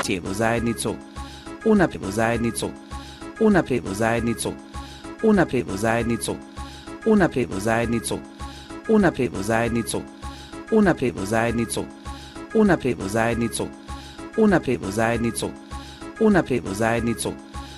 cijelu zajednicu, unaprijednu zajednicu, unaprijednu zajednicu, unaprijednu zajednicu, unaprijednu zajednicu, unaprijednu zajednicu, unaprijednu zajednicu, unaprijednu zajednicu, unaprijednu zajednicu, unaprijednu zajednicu,